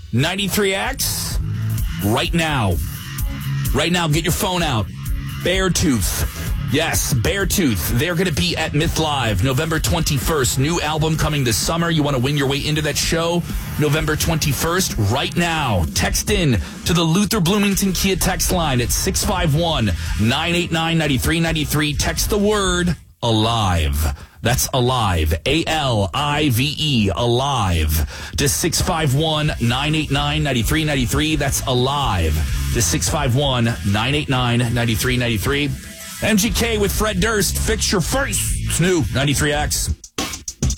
93X, right now. Right now, get your phone out. Beartooth. Yes, Beartooth. They're going to be at Myth Live November 21st. New album coming this summer. You want to win your way into that show? November 21st, right now. Text in to the Luther Bloomington Kia text line at 651-989-9393. Text the word ALIVE. That's ALIVE. ALIVE. ALIVE. To 651-989-9393. That's ALIVE. To 651-989-9393. MGK with Fred Durst. Fix your face. It's new 93X.